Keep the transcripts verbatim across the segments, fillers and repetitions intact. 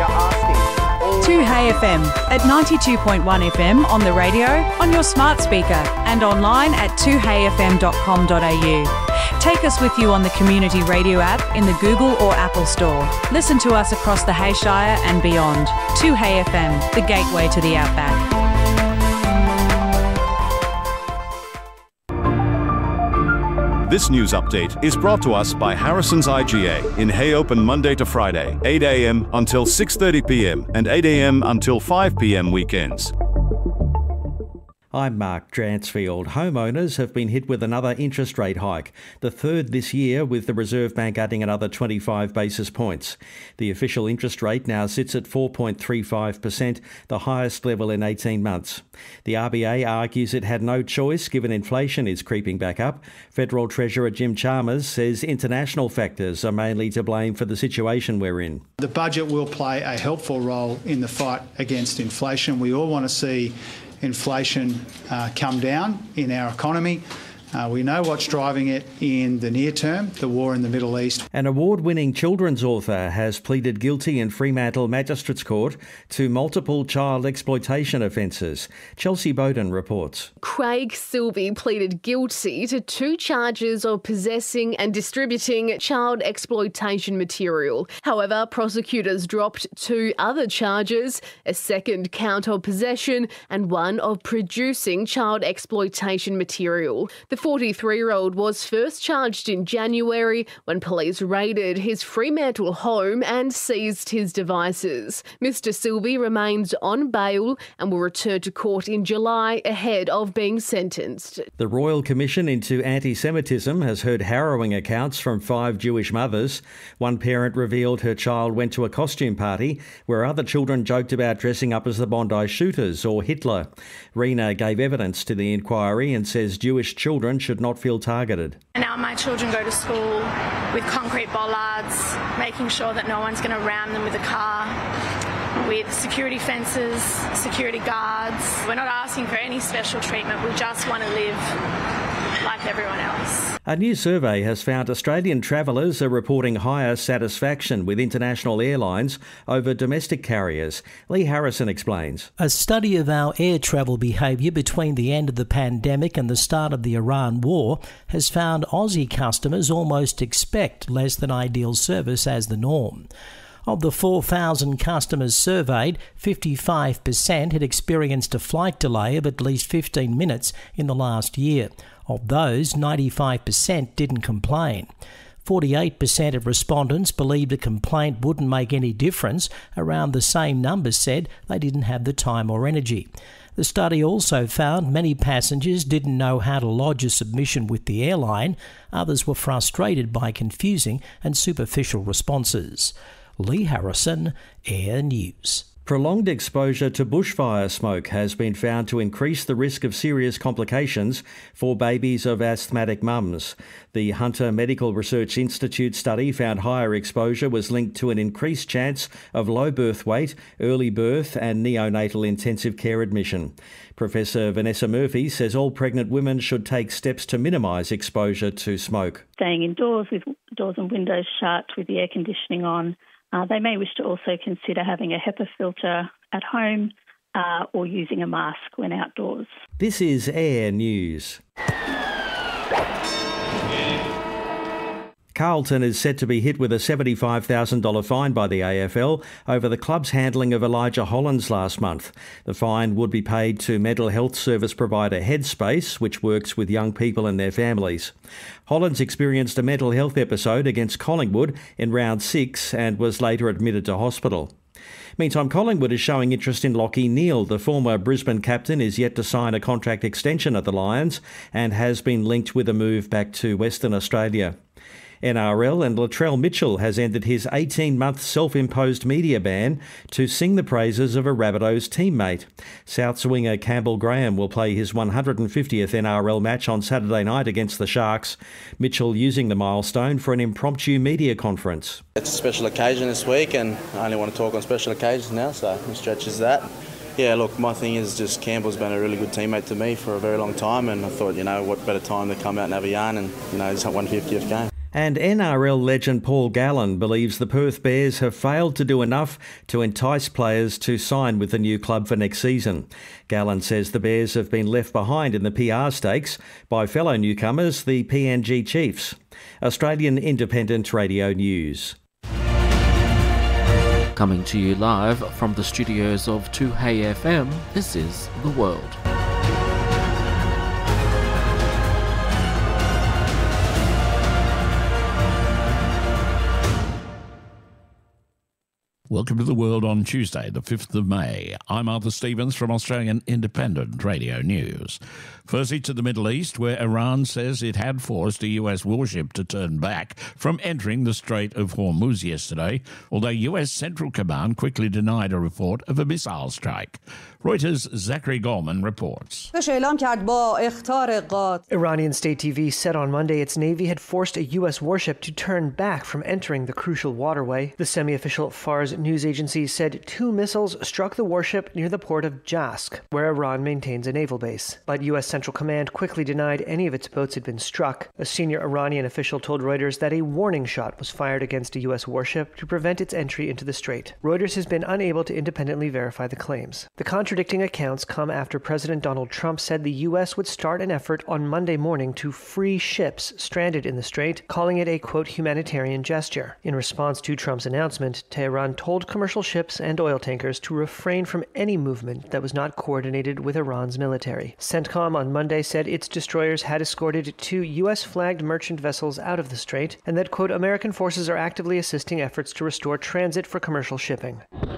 are asking all... two Hey F M at ninety-two point one F M on the radio, on your smart speaker and online at two hey f m dot com dot a u. Take us with you on the Community Radio app in the Google or Apple Store. Listen to us across the Hayshire and beyond. two Hey F M, the gateway to the outback. This news update is brought to us by Harrison's I G A in Hay open Monday to Friday, eight a m until six thirty p m and eight a m until five p m weekends. I'm Mark Dransfield. Homeowners have been hit with another interest rate hike, the third this year, with the Reserve Bank adding another twenty-five basis points. The official interest rate now sits at four point three five percent, the highest level in eighteen months. The R B A argues it had no choice given inflation is creeping back up. Federal Treasurer Jim Chalmers says international factors are mainly to blame for the situation we're in. The budget will play a helpful role in the fight against inflation. We all want to see inflation uh, come down in our economy. Uh, we know what's driving it in the near term, the war in the Middle East. An award-winning children's author has pleaded guilty in Fremantle Magistrates Court to multiple child exploitation offences. Chelsea Bowden reports. Craig Silvey pleaded guilty to two charges of possessing and distributing child exploitation material. However, prosecutors dropped two other charges, a second count of possession and one of producing child exploitation material. The forty-three-year-old was first charged in January when police raided his Fremantle home and seized his devices. Mister Silvey remains on bail and will return to court in July ahead of being sentenced. The Royal Commission into Anti-Semitism has heard harrowing accounts from five Jewish mothers. One parent revealed her child went to a costume party where other children joked about dressing up as the Bondi shooters or Hitler. Rena gave evidence to the inquiry and says Jewish children should not feel targeted. Now my children go to school with concrete bollards, making sure that no one's going to ram them with a car, with security fences, security guards. We're not asking for any special treatment. We just want to live like everyone else. A new survey has found Australian travellers are reporting higher satisfaction with international airlines over domestic carriers. Lee Harrison explains. A study of our air travel behaviour between the end of the pandemic and the start of the Iran war has found Aussie customers almost expect less than ideal service as the norm. Of the four thousand customers surveyed, fifty-five percent had experienced a flight delay of at least fifteen minutes in the last year. Of those, ninety-five percent didn't complain. forty-eight percent of respondents believed a complaint wouldn't make any difference. Around the same number said they didn't have the time or energy. The study also found many passengers didn't know how to lodge a submission with the airline. Others were frustrated by confusing and superficial responses. Lee Harrison, Air News. Prolonged exposure to bushfire smoke has been found to increase the risk of serious complications for babies of asthmatic mums. The Hunter Medical Research Institute study found higher exposure was linked to an increased chance of low birth weight, early birth and neonatal intensive care admission. Professor Vanessa Murphy says all pregnant women should take steps to minimise exposure to smoke. Staying indoors with doors and windows shut, with the air conditioning on. Uh, they may wish to also consider having a HEPA filter at home uh, or using a mask when outdoors. This is Air News. Carlton is set to be hit with a seventy-five thousand dollars fine by the A F L over the club's handling of Elijah Hollands last month. The fine would be paid to mental health service provider Headspace, which works with young people and their families. Hollands experienced a mental health episode against Collingwood in round six and was later admitted to hospital. Meantime, Collingwood is showing interest in Lachie Neale. The former Brisbane captain is yet to sign a contract extension at the Lions and has been linked with a move back to Western Australia. N R L and Latrell Mitchell has ended his eighteen-month self-imposed media ban to sing the praises of a Rabbitohs teammate. South swinger Campbell Graham will play his one hundred fiftieth N R L match on Saturday night against the Sharks. Mitchell using the milestone for an impromptu media conference. It's a special occasion this week and I only want to talk on special occasions now, so it stretches that. Yeah, look, my thing is just Campbell's been a really good teammate to me for a very long time and I thought, you know, what better time to come out and have a yarn and, you know, his one hundred fiftieth game. And N R L legend Paul Gallen believes the Perth Bears have failed to do enough to entice players to sign with the new club for next season. Gallen says the Bears have been left behind in the P R stakes by fellow newcomers, the P N G Chiefs. Australian Independent Radio News. Coming to you live from the studios of two Hey F M, this is The World. Welcome to The World on Tuesday, the fifth of May. I'm Arthur Stevens from Australian Independent Radio News. Firstly to the Middle East, where Iran says it had forced a U S warship to turn back from entering the Strait of Hormuz yesterday, although U S Central Command quickly denied a report of a missile strike. Reuters' Zachary Goldman reports. Iranian state T V said on Monday its navy had forced a U S warship to turn back from entering the crucial waterway. The semi-official Fars news agency said two missiles struck the warship near the port of Jask, where Iran maintains a naval base. But U S Central Command quickly denied any of its boats had been struck. A senior Iranian official told Reuters that a warning shot was fired against a U S warship to prevent its entry into the strait. Reuters has been unable to independently verify the claims. The contradicting accounts come after President Donald Trump said the U S would start an effort on Monday morning to free ships stranded in the strait, calling it a, quote, humanitarian gesture. In response to Trump's announcement, Tehran told commercial ships and oil tankers to refrain from any movement that was not coordinated with Iran's military. CENTCOM on Monday said its destroyers had escorted two U S-flagged merchant vessels out of the strait and that, quote, American forces are actively assisting efforts to restore transit for commercial shipping.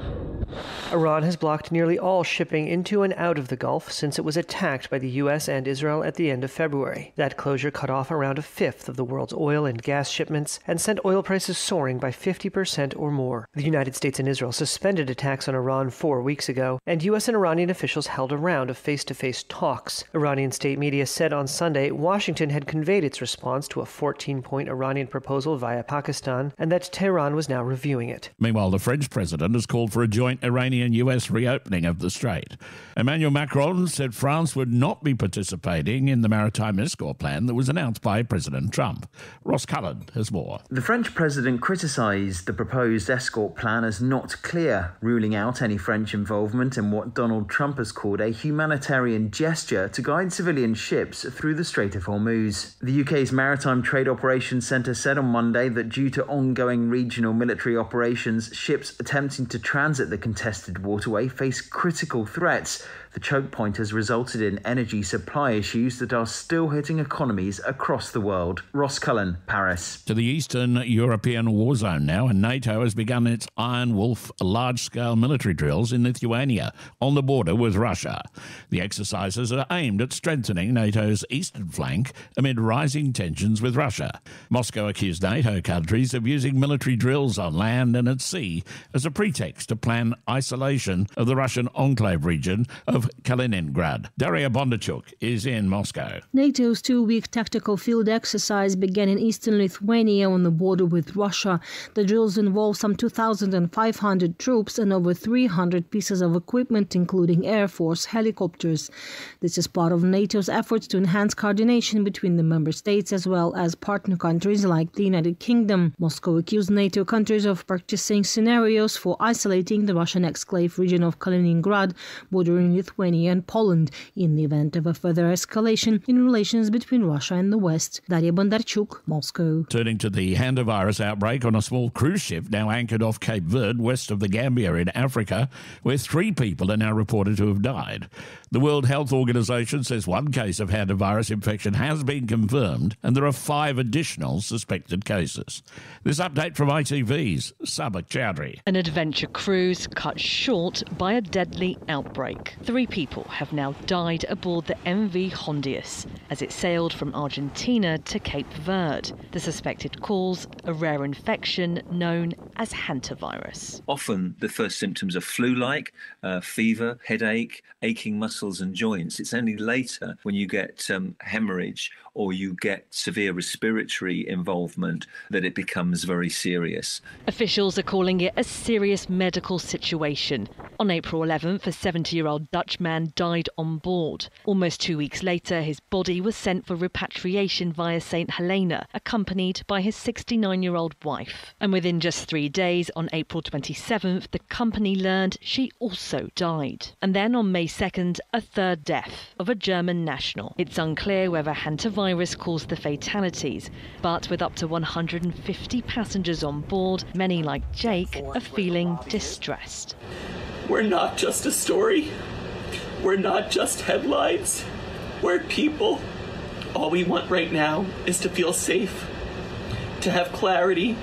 Iran has blocked nearly all shipping into and out of the Gulf since it was attacked by the U S and Israel at the end of February. That closure cut off around a fifth of the world's oil and gas shipments and sent oil prices soaring by fifty percent or more. The United States and Israel suspended attacks on Iran four weeks ago, and U S and Iranian officials held a round of face-to-face talks. Iranian state media said on Sunday Washington had conveyed its response to a fourteen-point Iranian proposal via Pakistan, and that Tehran was now reviewing it. Meanwhile, the French president has called for a joint Iranian-U S reopening of the strait. Emmanuel Macron said France would not be participating in the maritime escort plan that was announced by President Trump. Ross Cullen has more. The French president criticised the proposed escort plan as not clear, ruling out any French involvement in what Donald Trump has called a humanitarian gesture to guide civilian ships through the Strait of Hormuz. The U K's Maritime Trade Operations Centre said on Monday that due to ongoing regional military operations, ships attempting to transit the contested waterway face critical threats. The choke point has resulted in energy supply issues that are still hitting economies across the world. Ross Cullen, Paris. To the Eastern European war zone now, and NATO has begun its Iron Wolf large-scale military drills in Lithuania on the border with Russia. The exercises are aimed at strengthening NATO's eastern flank amid rising tensions with Russia. Moscow accused NATO countries of using military drills on land and at sea as a pretext to plan isolation of the Russian enclave region of Kaliningrad. Daria Bondarchuk is in Moscow. NATO's two-week tactical field exercise began in eastern Lithuania on the border with Russia. The drills involve some two thousand five hundred troops and over three hundred pieces of equipment, including Air Force helicopters. This is part of NATO's efforts to enhance coordination between the member states as well as partner countries like the United Kingdom. Moscow accused NATO countries of practicing scenarios for isolating the Russian exclave region of Kaliningrad, bordering Lithuania and Poland, in the event of a further escalation in relations between Russia and the West. Daria Bondarchuk, Moscow. Turning to the hantavirus outbreak on a small cruise ship now anchored off Cape Verde, west of the Gambia in Africa, where three people are now reported to have died. The World Health Organization says one case of hantavirus infection has been confirmed, and there are five additional suspected cases. This update from I T V's Sabak Chowdhury. An adventure cruise cut short by a deadly outbreak. Three people have now died aboard the M V Hondius as it sailed from Argentina to Cape Verde. The suspected cause, a rare infection known as hantavirus. Often the first symptoms are flu-like, uh, fever, headache, aching muscles and joints. It's only later when you get um, hemorrhage or you get severe respiratory involvement that it becomes very serious. Officials are calling it a serious medical situation. On April eleventh, a seventy-year-old Dutch man died on board. Almost two weeks later, his body was sent for repatriation via Saint Helena, accompanied by his sixty-nine-year-old wife. And within just three days, on April twenty-seventh, the company learned she also died. And then on May second, a third death of a German national. It's unclear whether hantavirus caused the fatalities, but with up to one hundred fifty passengers on board, many like Jake are feeling distressed. We're not just a story. We're not just headlines. We're people. All we want right now is to feel safe, to have clarity,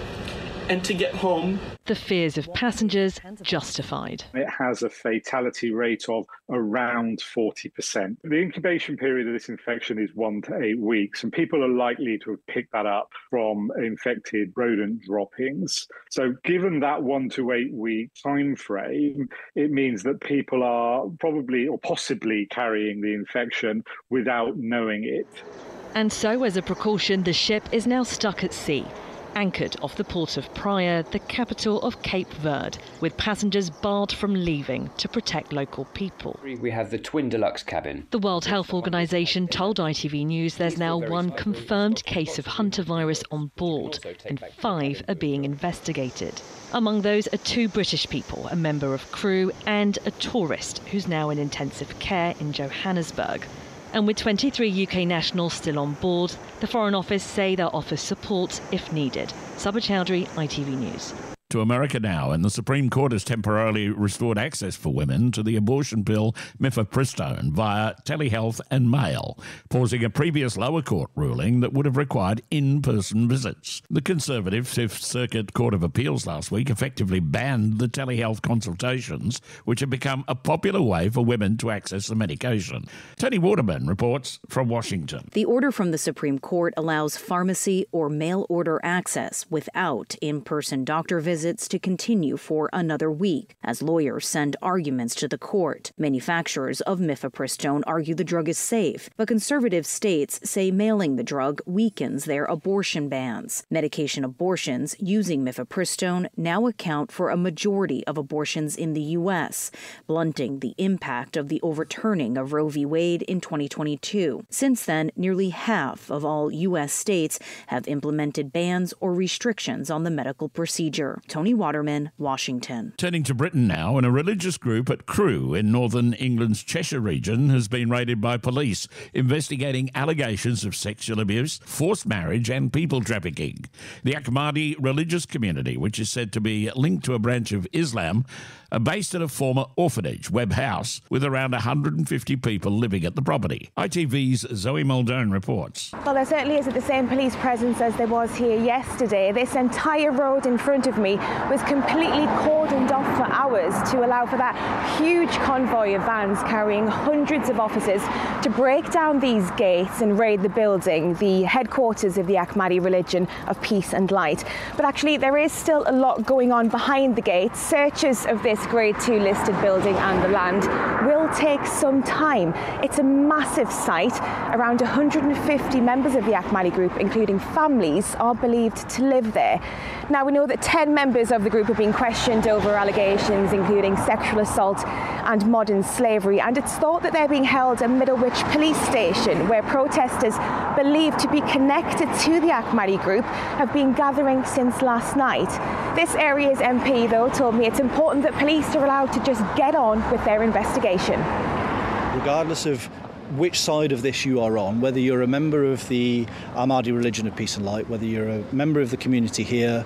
and to get home. The fears of passengers justified. It has a fatality rate of around forty percent. The incubation period of this infection is one to eight weeks, and people are likely to have picked that up from infected rodent droppings. So given that one to eight week time frame, it means that people are probably or possibly carrying the infection without knowing it. And so, as a precaution, the ship is now stuck at sea, anchored off the port of Praia, the capital of Cape Verde, with passengers barred from leaving to protect local people. We have the twin deluxe cabin. The World Health Organization told I T V News there's now one confirmed case of hantavirus on board, and five are being investigated. Among those are two British people, a member of crew and a tourist who's now in intensive care in Johannesburg. And with twenty-three U K nationals still on board, the Foreign Office say they'll offer support if needed. Sabah Chowdhury, I T V News. To America now, and the Supreme Court has temporarily restored access for women to the abortion pill mifepristone via telehealth and mail, pausing a previous lower court ruling that would have required in-person visits. The conservative Fifth Circuit Court of Appeals last week effectively banned the telehealth consultations, which have become a popular way for women to access the medication. Tony Waterman reports from Washington. The order from the Supreme Court allows pharmacy or mail-order access without in-person doctor visits to continue for another week, as lawyers send arguments to the court. Manufacturers of mifepristone argue the drug is safe, but conservative states say mailing the drug weakens their abortion bans. Medication abortions using mifepristone now account for a majority of abortions in the U S, blunting the impact of the overturning of Roe v. Wade in twenty twenty-two. Since then, nearly half of all U S states have implemented bans or restrictions on the medical procedure. Tony Waterman, Washington. Turning to Britain now, and a religious group at Crewe in northern England's Cheshire region has been raided by police, investigating allegations of sexual abuse, forced marriage and people trafficking. The Ahmadi religious community, which is said to be linked to a branch of Islam, are based at a former orphanage, Webb House, with around one hundred fifty people living at the property. I T V's Zoe Muldoon reports. Well, there certainly isn't the same police presence as there was here yesterday. This entire road in front of me was completely cordoned off for hours to allow for that huge convoy of vans carrying hundreds of officers to break down these gates and raid the building, the headquarters of the Ahmadi religion of peace and light. But actually, there is still a lot going on behind the gates. Searches of this grade two listed building and the land will take some time. It's a massive site. Around one hundred fifty members of the Ahmadi group, including families, are believed to live there. Now, we know that ten members of the group are being questioned over allegations including sexual assault and modern slavery, and it's thought that they're being held at Middlewich police station, where protesters believed to be connected to the Ahmadi group have been gathering since last night. This area's M P, though, told me it's important that police are allowed to just get on with their investigation. Regardless of which side of this you are on, whether you're a member of the Ahmadi religion of peace and light, whether you're a member of the community here,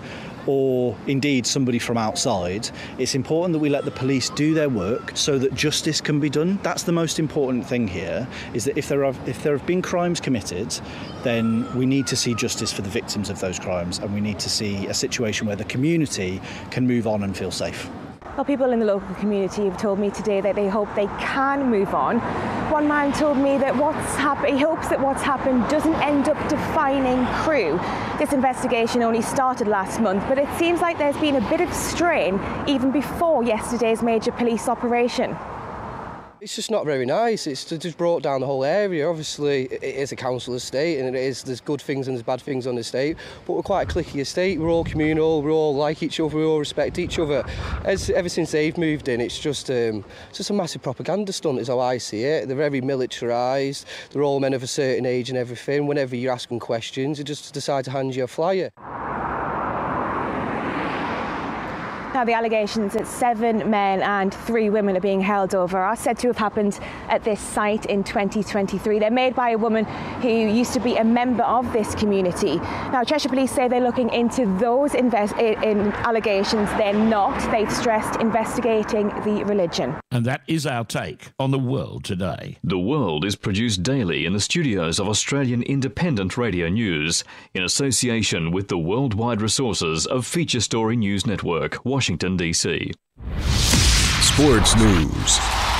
or indeed somebody from outside, it's important that we let the police do their work so that justice can be done. That's the most important thing here, is that if there are if there have been crimes committed, then we need to see justice for the victims of those crimes, and we need to see a situation where the community can move on and feel safe. Well, people in the local community have told me today that they hope they can move on. One man told me that what's hap- he hopes that what's happened doesn't end up defining Crewe. This investigation only started last month, but it seems like there's been a bit of strain even before yesterday's major police operation. It's just not very nice. It's just brought down the whole area. Obviously, it is a council estate, and it is there's good things and there's bad things on the estate, but we're quite a cliquey estate. We're all communal, we all like each other, we all respect each other. As, ever since they've moved in, it's just, um, it's just a massive propaganda stunt is how I see it. They're very militarised, they're all men of a certain age and everything. Whenever you ask them questions, they just decide to hand you a flyer. Now, the allegations that seven men and three women are being held over are said to have happened at this site in twenty twenty-three. They're made by a woman who used to be a member of this community. Now, Cheshire Police say they're looking into those invest- in allegations. They're not. They've stressed investigating the religion. And that is our take on the world today. The World is produced daily in the studios of Australian Independent Radio News in association with the worldwide resources of Feature Story News Network, Washington, D C. Sports News.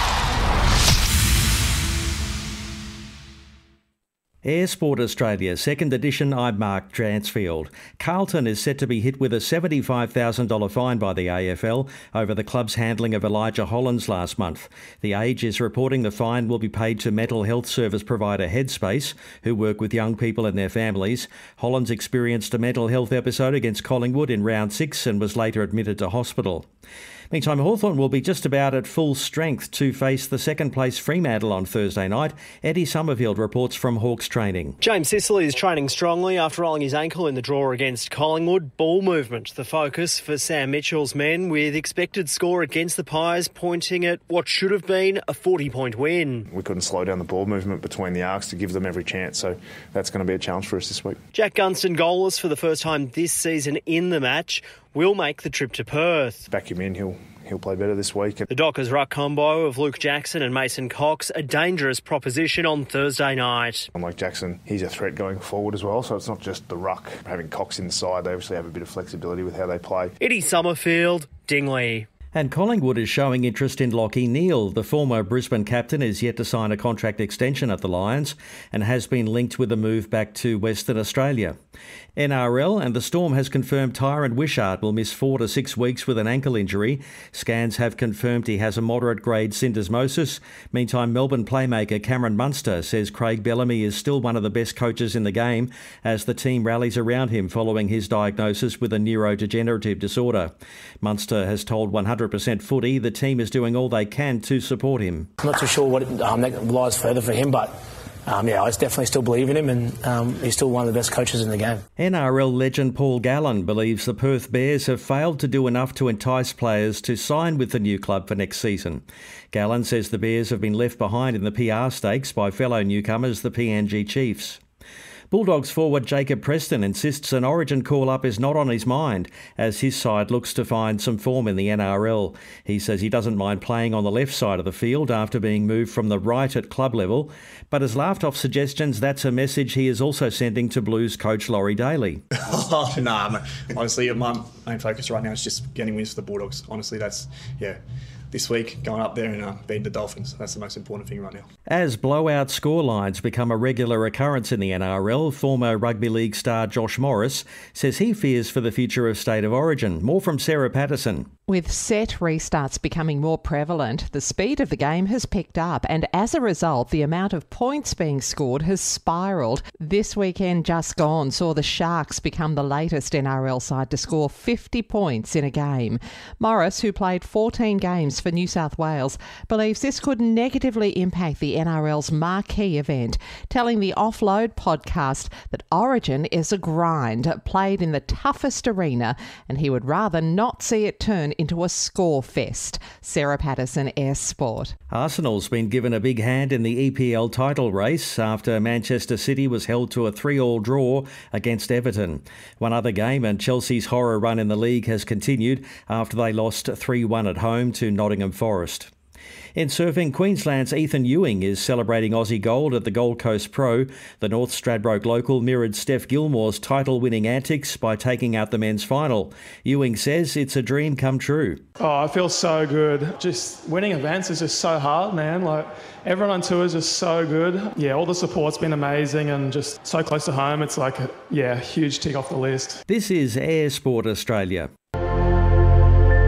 Air Sport Australia, second edition. I'm Mark Dransfield. Carlton is set to be hit with a seventy-five thousand dollars fine by the A F L over the club's handling of Elijah Hollands last month. The Age is reporting the fine will be paid to mental health service provider Headspace, who work with young people and their families. Hollands experienced a mental health episode against Collingwood in round six and was later admitted to hospital. Meantime, Hawthorn will be just about at full strength to face the second-place Fremantle on Thursday night. Eddie Summerfield reports from Hawks training. James Sicily is training strongly after rolling his ankle in the draw against Collingwood. Ball movement, the focus for Sam Mitchell's men, with expected score against the Pies pointing at what should have been a forty-point win. We couldn't slow down the ball movement between the arcs to give them every chance, so that's going to be a challenge for us this week. Jack Gunston, goalless for the first time this season in the match, will make the trip to Perth. Back him in, he'll he'll play better this week. The Dockers ruck combo of Luke Jackson and Mason Cox, a dangerous proposition on Thursday night. Unlike Jackson, he's a threat going forward as well, so it's not just the ruck. Having Cox inside, they obviously have a bit of flexibility with how they play. Eddie Summerfield, Dingley. And Collingwood is showing interest in Lachie Neale. The former Brisbane captain is yet to sign a contract extension at the Lions and has been linked with a move back to Western Australia. N R L, and the Storm has confirmed Tyron Wishart will miss four to six weeks with an ankle injury. Scans have confirmed he has a moderate grade syndesmosis. Meantime, Melbourne playmaker Cameron Munster says Craig Bellamy is still one of the best coaches in the game as the team rallies around him following his diagnosis with a neurodegenerative disorder. Munster has told one hundred percent Footy the team is doing all they can to support him. I'm not too sure what um, that lies further for him, but Um, yeah, I definitely still believe in him, and um, he's still one of the best coaches in the game. N R L legend Paul Gallen believes the Perth Bears have failed to do enough to entice players to sign with the new club for next season. Gallen says the Bears have been left behind in the P R stakes by fellow newcomers, the P N G Chiefs. Bulldogs forward Jacob Preston insists an Origin call-up is not on his mind as his side looks to find some form in the N R L. He says he doesn't mind playing on the left side of the field after being moved from the right at club level, but has laughed off suggestions that's a message he is also sending to Blues coach Laurie Daly. Oh, nah, man. Honestly, my main focus right now is just getting wins for the Bulldogs. Honestly, that's, yeah, this week, going up there and uh, beating the Dolphins. That's the most important thing right now. As blowout scorelines become a regular occurrence in the N R L, former rugby league star Josh Morris says he fears for the future of State of Origin. More from Sarah Patterson. With set restarts becoming more prevalent, the speed of the game has picked up, and as a result, the amount of points being scored has spiralled. This weekend just gone saw the Sharks become the latest N R L side to score fifty points in a game. Morris, who played fourteen games for New South Wales, believes this could negatively impact the N R L's marquee event, telling the Offload podcast that Origin is a grind played in the toughest arena, and he would rather not see it turn into a score fest. Sarah Patterson, Air Sport. Arsenal's been given a big hand in the E P L title race after Manchester City was held to a three-all draw against Everton. One other game and Chelsea's horror run in the league has continued after they lost three one at home to Nottingham Forest. In surfing, Queensland's Ethan Ewing is celebrating Aussie gold at the Gold Coast Pro. The North Stradbroke local mirrored Steph Gilmore's title-winning antics by taking out the men's final. Ewing says it's a dream come true. Oh, I feel so good. Just winning events is just so hard, man. Like, everyone on tour is just so good. Yeah, all the support's been amazing and just so close to home. It's like, a, yeah, huge tick off the list. This is Air Sport Australia.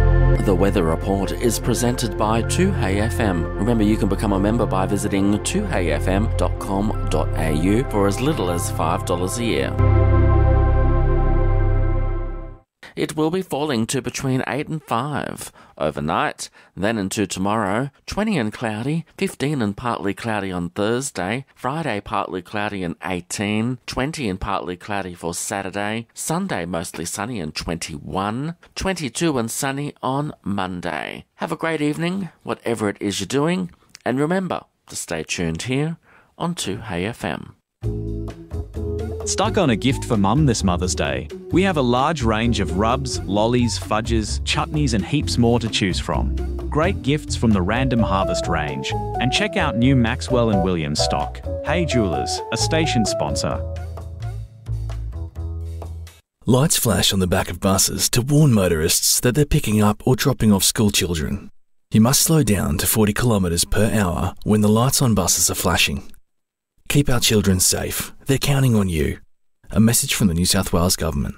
The Weather Report is presented by two Hey F M. Remember, you can become a member by visiting two hey f m dot com dot a u for as little as five dollars a year. It will be falling to between eight and five overnight, then into tomorrow, twenty and cloudy, fifteen and partly cloudy on Thursday, Friday partly cloudy and eighteen, twenty and partly cloudy for Saturday, Sunday mostly sunny and twenty-one, twenty-two and sunny on Monday. Have a great evening, whatever it is you're doing, and remember to stay tuned here on two Hey F M. Stuck on a gift for mum this Mother's Day? We have a large range of rubs, lollies, fudges, chutneys and heaps more to choose from. Great gifts from the Random Harvest range. And check out new Maxwell and Williams stock. Hey Jewelers, a station sponsor. Lights flash on the back of buses to warn motorists that they're picking up or dropping off school children. You must slow down to forty kilometres per hour when the lights on buses are flashing. Keep our children safe. They're counting on you. A message from the New South Wales Government.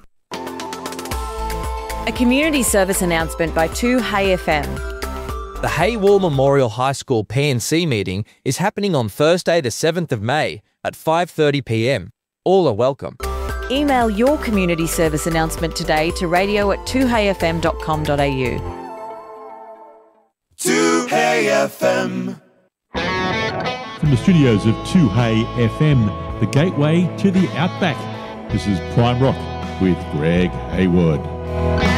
A community service announcement by two Hey F M. The Haywall Memorial High School P and C meeting is happening on Thursday the seventh of May at five thirty p m. All are welcome. Email your community service announcement today to radio at two hey f m dot com dot a u. two Hey F M. From the studios of two Hey F M, the gateway to the Outback, this is Prime Rock with Greg Hayward.